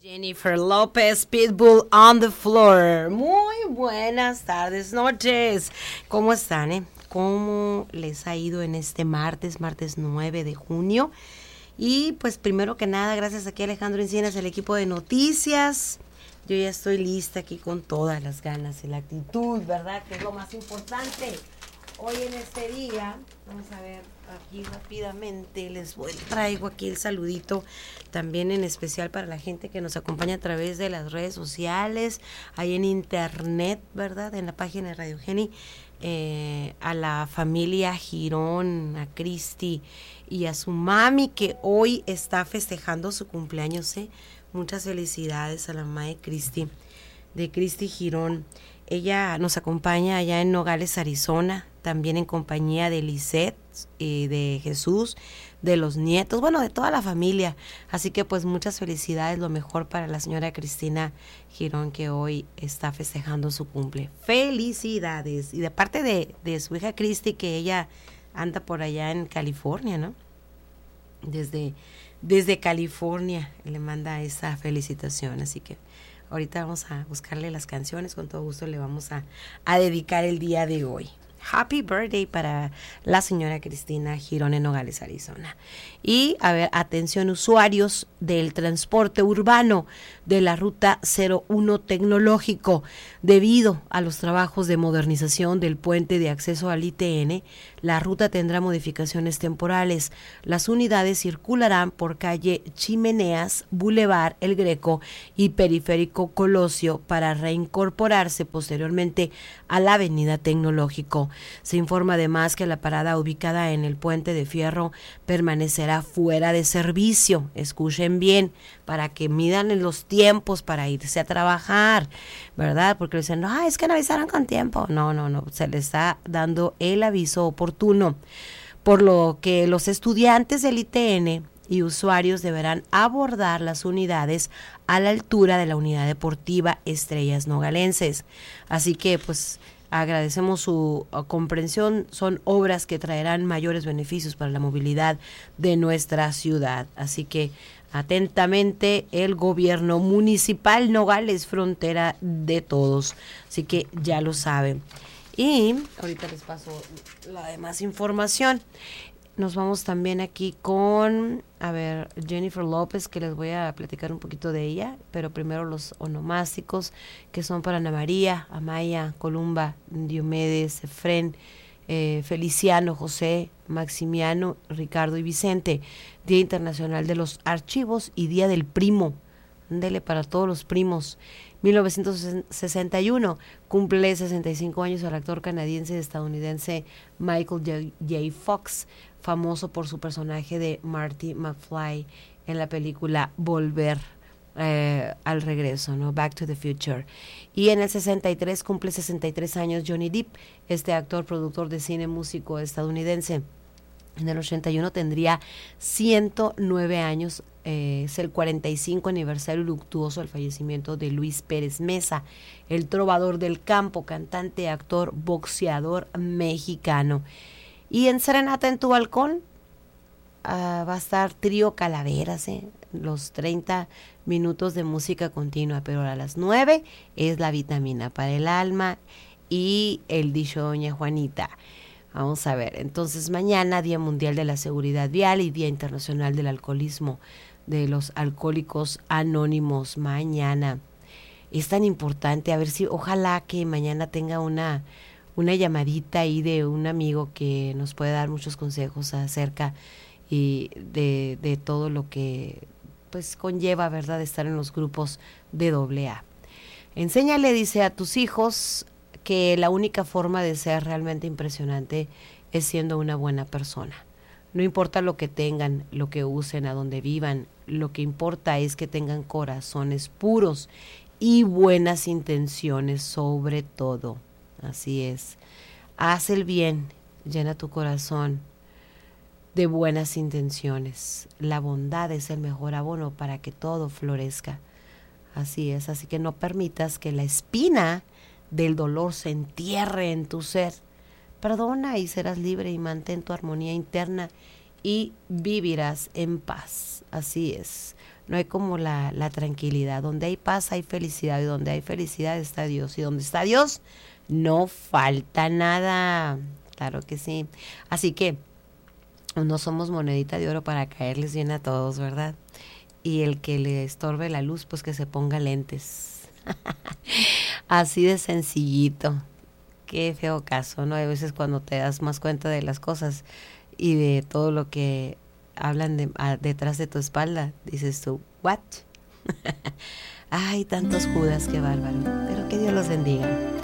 Jennifer López, Pitbull on the floor. Muy buenas tardes, noches. ¿Cómo están, ¿Cómo les ha ido en este martes 9 de junio? Y pues primero que nada, gracias aquí a Alejandro Encinas, el equipo de noticias. Yo ya estoy lista aquí con todas las ganas y la actitud, ¿verdad? Que es lo más importante. Hoy en este día, vamos a ver aquí rápidamente, traigo aquí el saludito también en especial para la gente que nos acompaña a través de las redes sociales, ahí en internet, ¿verdad? En la página de Radio Geni, a la familia Girón, a Cristi y a su mami que hoy está festejando su cumpleaños, Muchas felicidades a la mamá de Cristi Girón. Ella nos acompaña allá en Nogales, Arizona, también en compañía de Lisette, de Jesús, de los nietos, bueno, de toda la familia. Así que pues muchas felicidades, lo mejor para la señora Cristina Girón, que hoy está festejando su cumple. Felicidades. Y de parte de su hija Cristi, que ella anda por allá en California, ¿no? Desde California le manda esa felicitación, así que ahorita vamos a buscarle las canciones, con todo gusto le vamos a dedicar el día de hoy. Happy birthday para la señora Cristina Girón en Nogales, Arizona. Y, a ver, atención usuarios del transporte urbano de la Ruta 01 Tecnológico. Debido a los trabajos de modernización del puente de acceso al ITN, la ruta tendrá modificaciones temporales. Las unidades circularán por calle Chimeneas, Boulevard El Greco y Periférico Colosio para reincorporarse posteriormente a la Avenida Tecnológico. Se informa además que la parada ubicada en el Puente de Fierro permanecerá fuera de servicio. Escuchen bien, para que midan en los tiempos para irse a trabajar, ¿verdad? Porque dicen, no, es que no avisaron con tiempo. No, se les está dando el aviso oportuno. Por lo que los estudiantes del ITN y usuarios deberán abordar las unidades a la altura de la unidad deportiva Estrellas Nogalenses. Así que, pues, agradecemos su comprensión. Son obras que traerán mayores beneficios para la movilidad de nuestra ciudad. Así que atentamente el gobierno municipal Nogales, frontera de todos. Así que ya lo saben. Y ahorita les paso la demás información. Nos vamos también aquí con, Jennifer López, que les voy a platicar un poquito de ella, pero primero los onomásticos, que son para Ana María, Amaya, Columba, Diomedes, Efrén, Feliciano, José, Maximiano, Ricardo y Vicente. Día Internacional de los Archivos y Día del Primo. Ándele para todos los primos. 1961 cumple 65 años el actor canadiense estadounidense Michael J. Fox, famoso por su personaje de Marty McFly en la película Volver al regreso, ¿no? Back to the Future. Y en el 63 cumple 63 años Johnny Depp, este actor, productor de cine, músico estadounidense. En el 81 tendría 109 años, es el 45 aniversario luctuoso del fallecimiento de Luis Pérez Mesa, el trovador del campo, cantante, actor, boxeador mexicano. Y en Serenata en tu balcón va a estar Trío Calaveras, los 30 minutos de música continua, pero a las 9 es la vitamina para el alma y el dicho Doña Juanita. Vamos a ver, entonces mañana Día Mundial de la Seguridad Vial y Día Internacional del Alcoholismo, de los Alcohólicos Anónimos. Mañana es tan importante, a ver si, ojalá que mañana tenga una llamadita ahí de un amigo que nos puede dar muchos consejos acerca y de todo lo que pues conlleva, ¿verdad?, estar en los grupos de AA. Enséñale, dice, a tus hijos que la única forma de ser realmente impresionante es siendo una buena persona. No importa lo que tengan, lo que usen, a dónde vivan, lo que importa es que tengan corazones puros y buenas intenciones sobre todo. Así es. Haz el bien, llena tu corazón de buenas intenciones. La bondad es el mejor abono para que todo florezca. Así es, así que no permitas que la espina del dolor se entierre en tu ser. Perdona y serás libre, y mantén tu armonía interna y vivirás en paz. Así es. No hay como la tranquilidad. Donde hay paz hay felicidad, y donde hay felicidad está Dios. Y donde está Dios no falta nada. Claro que sí. Así que no somos monedita de oro para caerles bien a todos, ¿verdad? Y el que le estorbe la luz, pues que se ponga lentes. Así de sencillito. Qué feo caso, ¿no? Hay veces cuando te das más cuenta de las cosas y de todo lo que hablan detrás de tu espalda, dices tú, ¿what? Ay, tantos Judas, qué bárbaro. Pero que Dios los bendiga.